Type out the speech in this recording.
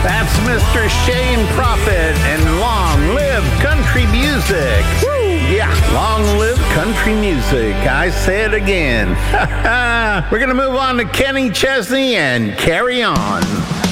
That's Mr. Shane Prophet and Long Live Country Music. Woo! Yeah, long live country music. I say it again. We're going to move on to Kenny Chesney and Carry On.